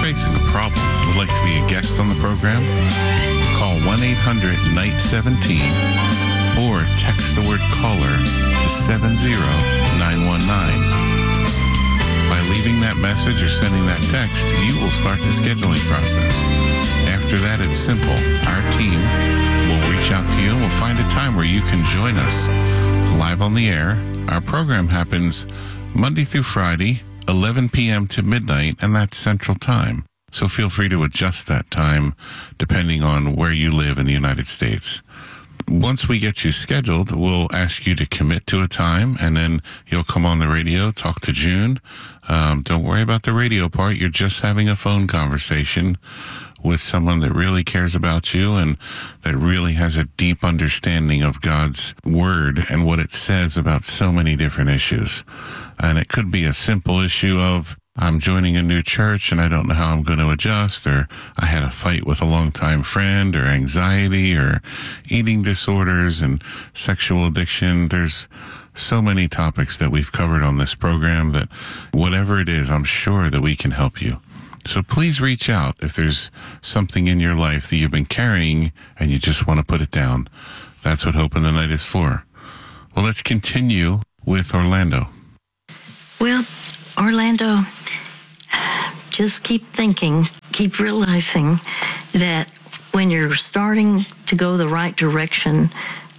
facing a problem, would like to be a guest on the program, call 1-800-NIGHT-17 or text the word caller to 70919. By leaving that message or sending that text, you will start the scheduling process. After that, it's simple. Our team will reach out to you and we'll find a time where you can join us live on the air. Our program happens Monday through Friday, 11 p.m. to midnight, and that's Central Time. So feel free to adjust that time depending on where you live in the United States. Once we get you scheduled, we'll ask you to commit to a time, and then you'll come on the radio, talk to June. Don't worry about the radio part. You're just having a phone conversation with someone that really cares about you and that really has a deep understanding of God's Word and what it says about so many different issues. And it could be a simple issue of, I'm joining a new church and I don't know how I'm going to adjust, or I had a fight with a longtime friend, or anxiety, or eating disorders and sexual addiction. There's so many topics that we've covered on this program that whatever it is, I'm sure that we can help you. So please reach out if there's something in your life that you've been carrying and you just want to put it down. That's what Hope in the Night is for. Well, let's continue with Orlando. Well, Orlando, just keep thinking, keep realizing that when you're starting to go the right direction,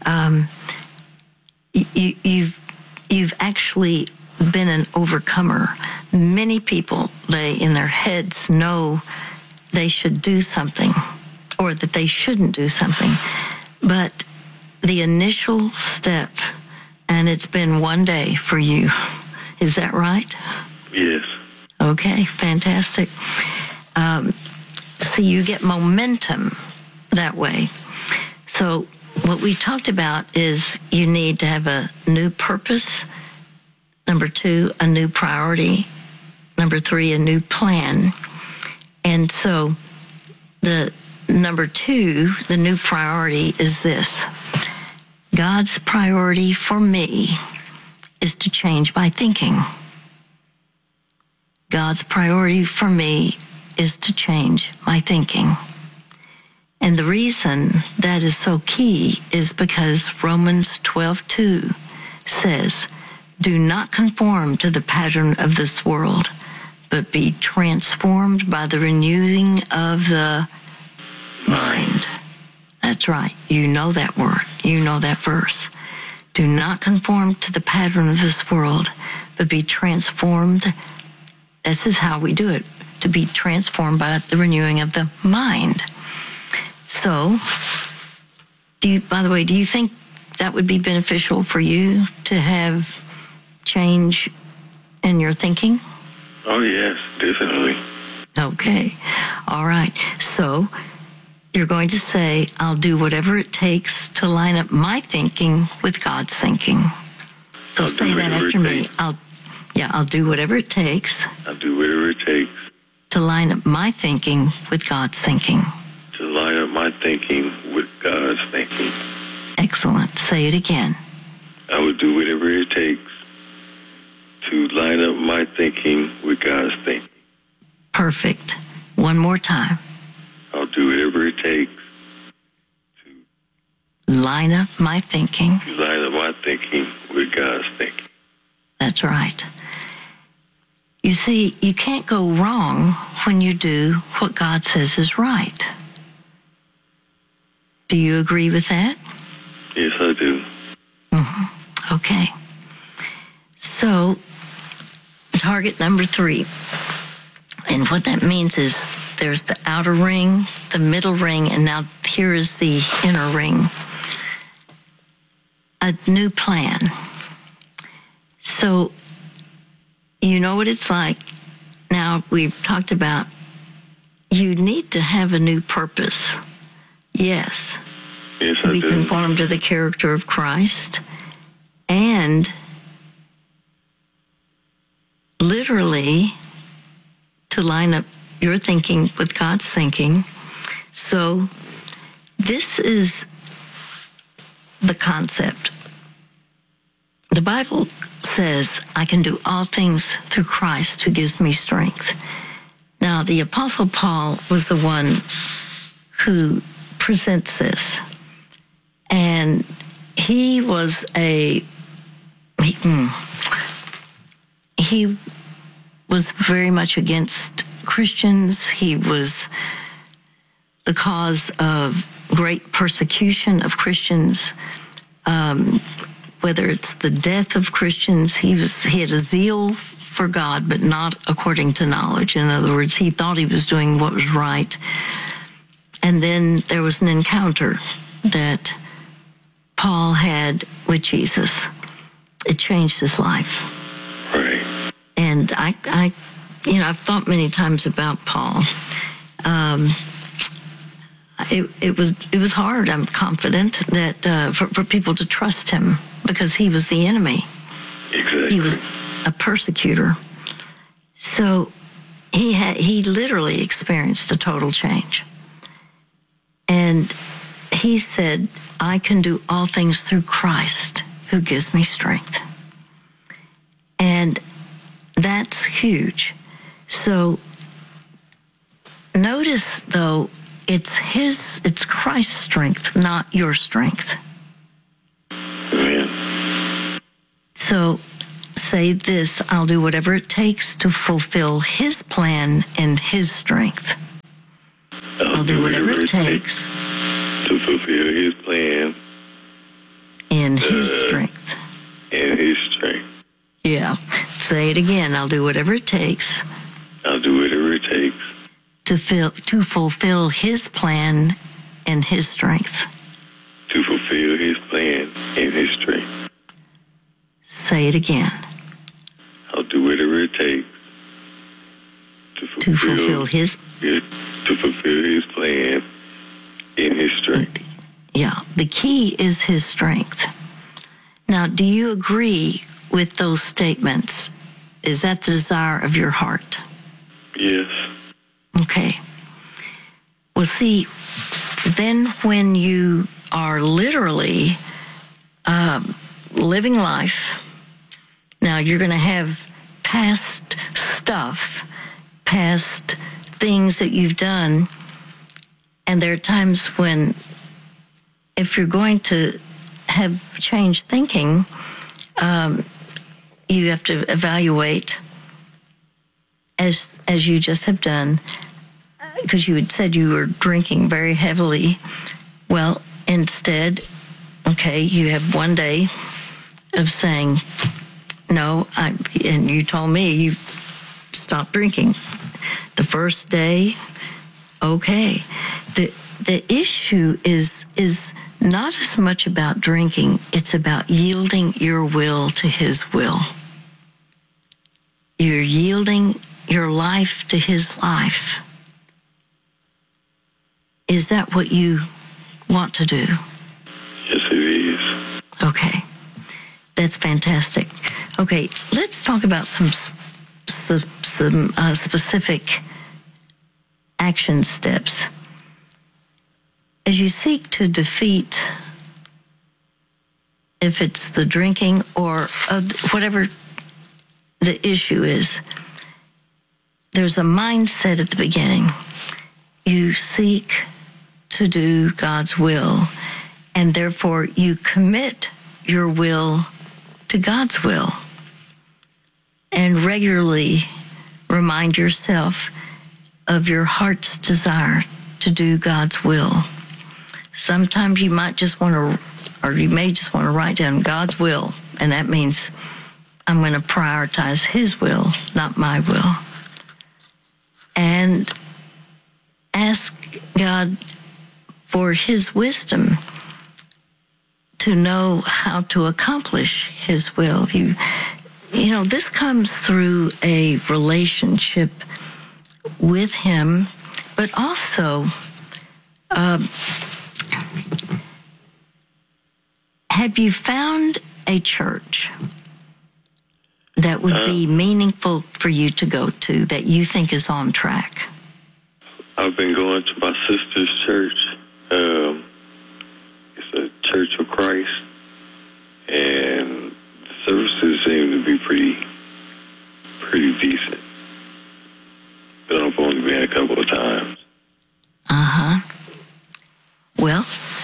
you've actually been an overcomer. Many people, they in their heads know they should do something or that they shouldn't do something. But the initial step, and it's been one day for you, is that right? Yes. Okay, fantastic. See, you get momentum that way. So what we talked about is you need to have a new purpose. Number 2, a new priority. Number 3, a new plan. And so the number 2, the new priority is this. God's priority for me is to change my thinking. God's priority for me is to change my thinking. And the reason that is so key is because Romans 12:2 says, do not conform to the pattern of this world, but be transformed by the renewing of the mind. That's right. You know that word. You know that verse. Do not conform to the pattern of this world, but be transformed. This is how we do it, to be transformed by the renewing of the mind. So, by the way, do you think that would be beneficial for you to have change in your thinking? Oh, yes, definitely. Okay. All right. So you're going to say, I'll do whatever it takes to line up my thinking with God's thinking. So say that after me. I'll do whatever it takes. I'll do whatever it takes. To line up my thinking with God's thinking. To line up my thinking with God's thinking. Excellent. Say it again. I will do whatever it takes to line up my thinking with God's thinking. Perfect. One more time. I'll do whatever it takes to line up my thinking. Line up my thinking with God's thinking. That's right. You see, you can't go wrong when you do what God says is right. Do you agree with that? Yes, I do. Mm-hmm. Okay. So, target number 3. And what that means is there's the outer ring, the middle ring, and now here is the inner ring. A new plan. So, you know what it's like. Now, we've talked about you need to have a new purpose. Yes. Yes, to I be do. conformed to the character of Christ. And literally to line up your thinking with God's thinking. So this is the concept. The Bible says, I can do all things through Christ who gives me strength. Now, Now, the Apostle Paul was the one who presents this. And he was he was very much against Christians. He was the cause of great persecution of Christians, whether it's the death of Christians. He had a zeal for God, but not according to knowledge. In other words, he thought he was doing what was right. And then there was an encounter that Paul had with Jesus. It changed his life. Right. And I've thought many times about Paul. It was hard. I'm confident that for people to trust him because he was the enemy. Exactly. He was a persecutor. So he literally experienced a total change. And he said, I can do all things through Christ who gives me strength. And that's huge. So notice, though, it's Christ's strength, not your strength. Amen. So say this, I'll do whatever it takes to fulfill his plan and his strength. I'll do whatever it takes to fulfill his plan in his strength. In his strength. Yeah. Say it again. I'll do whatever it takes. I'll do whatever it takes to fulfill his plan and his strength. To fulfill his plan and his strength. Say it again. I'll do whatever it takes to fulfill his plan in his strength. Yeah, the key is his strength. Now, do you agree with those statements? Is that the desire of your heart? Yes. Okay. Well, see, then when you are literally living life, now you're going to have past stuff, past things that you've done, and there are times when, if you're going to have changed thinking, you have to evaluate, as you just have done, because you had said you were drinking very heavily. Well, instead, okay, you have one day of saying, no, and you told me you stopped drinking. The first day, okay. The issue is not as much about drinking, it's about yielding your will to his will. You're yielding your life to his life. Is that what you want to do? Yes, it is. Okay. That's fantastic. Okay, let's talk about some specific action steps. As you seek to defeat, if it's the drinking or whatever the issue is, there's a mindset at the beginning. You seek to do God's will, and therefore you commit your will to God's will. And regularly remind yourself of your heart's desire to do God's will. Sometimes you might just want to, or you may just want to write down God's will, and that means I'm going to prioritize his will, not my will. And ask God for his wisdom to know how to accomplish his will. You know, this comes through a relationship with him, but also have you found a church that would be meaningful for you to go to, that you think is on track? I've been going to my sister's church. It's a Church of Christ, and the services seem to be pretty decent. But I've only been a couple of times. Well,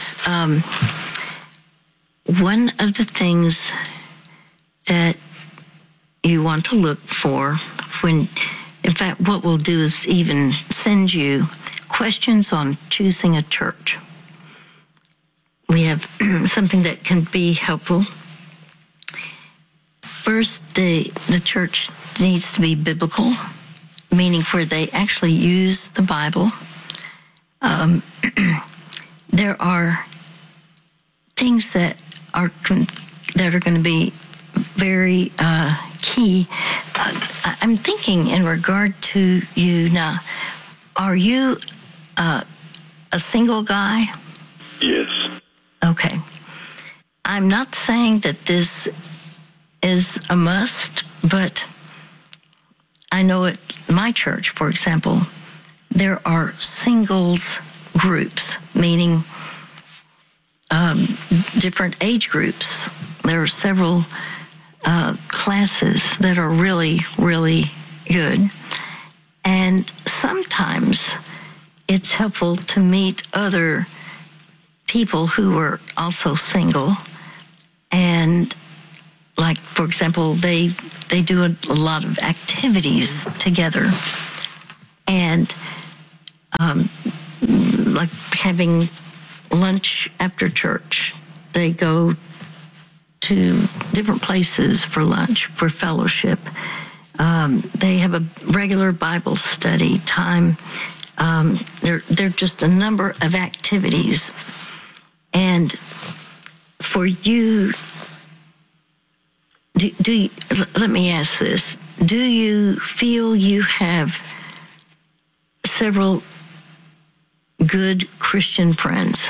one of the things that you want to look for when, in fact, what we'll do is even send you questions on choosing a church. We have something that can be helpful. First, the church needs to be biblical, meaning where they actually use the Bible. There are things that are going to be very key. I'm thinking in regard to you now. Are you a single guy? Yes. Okay. I'm not saying that this is a must, but I know at my church, for example, there are singles groups, meaning different age groups. There are several classes that are really, really good. And sometimes it's helpful to meet other people who are also single. And like, for example, they do a lot of activities together. And like having lunch after church. They go to different places for lunch, for fellowship. They have a regular Bible study time. There are just a number of activities. And for you, let me ask this. Do you feel you have several good Christian friends?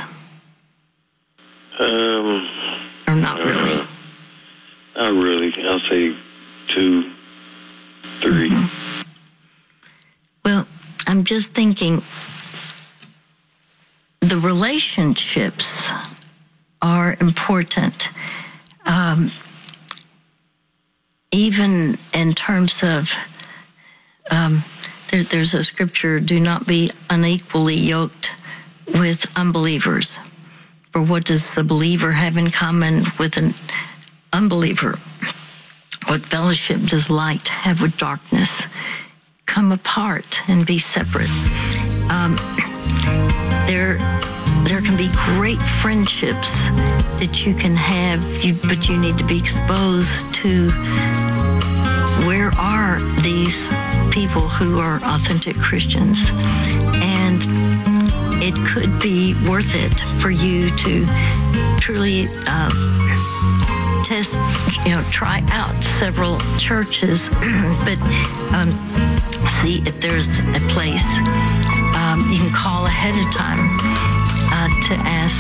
Or not really? Not really. I'll say 2, 3. Mm-hmm. Well, I'm just thinking the relationships are important. Even in terms of, there's a scripture, do not be unequally yoked with unbelievers. For what does the believer have in common with an unbeliever? What fellowship does light have with darkness? Come apart and be separate. There can be great friendships that you can have, but you need to be exposed to where are these people who are authentic Christians. And it could be worth it for you to truly test, try out several churches, but see if there's a place. You can call ahead of time to ask,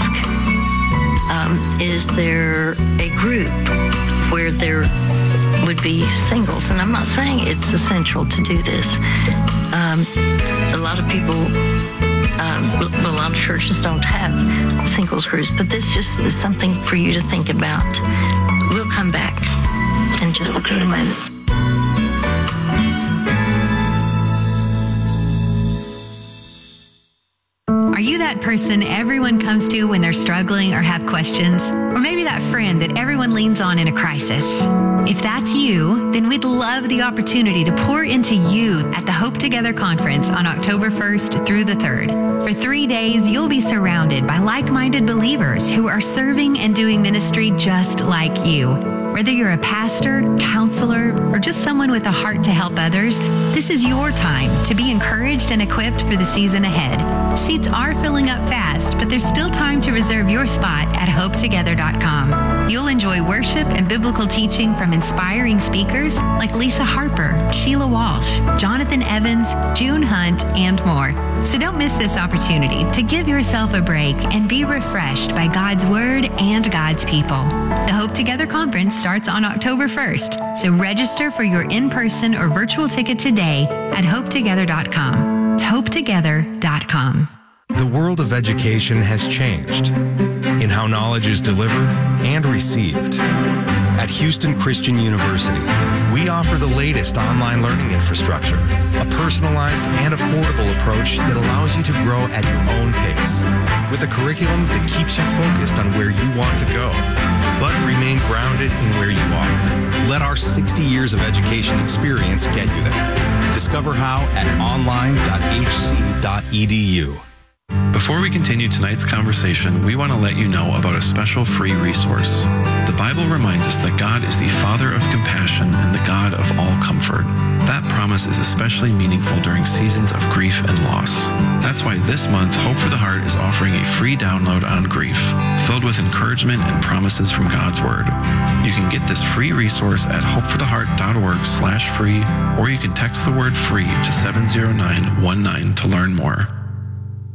is there a group where there would be singles? And I'm not saying it's essential to do this. A lot of people, a lot of churches don't have singles groups, but this just is something for you to think about. We'll come back in just a few minutes. Are you that person everyone comes to when they're struggling or have questions? Or maybe that friend that everyone leans on in a crisis? If that's you, then we'd love the opportunity to pour into you at the Hope Together Conference on October 1st through the 3rd. For 3 days, you'll be surrounded by like-minded believers who are serving and doing ministry just like you. Whether you're a pastor, counselor, or just someone with a heart to help others, this is your time to be encouraged and equipped for the season ahead. Seats are filling up fast, but there's still time to reserve your spot at hopetogether.com. You'll enjoy worship and biblical teaching from inspiring speakers like Lisa Harper, Sheila Walsh, Jonathan Evans, June Hunt, and more. So don't miss this opportunity to give yourself a break and be refreshed by God's Word and God's people. The Hope Together Conference starts on October 1st, so register for your in-person or virtual ticket today at hopetogether.com. It's hopetogether.com. The world of education has changed in how knowledge is delivered and received. At Houston Christian University, we offer the latest online learning infrastructure, a personalized and affordable approach that allows you to grow at your own pace, with a curriculum that keeps you focused on where you want to go, but remain grounded in where you are. Let our 60 years of education experience get you there. Discover how at online.hc.edu. Before we continue tonight's conversation, we want to let you know about a special free resource. The Bible reminds us that God is the Father of compassion and the God of all comfort. That promise is especially meaningful during seasons of grief and loss. That's why this month, Hope for the Heart is offering a free download on grief, filled with encouragement and promises from God's Word. You can get this free resource at hopefortheheart.org/free, or you can text the word FREE to 70919 to learn more.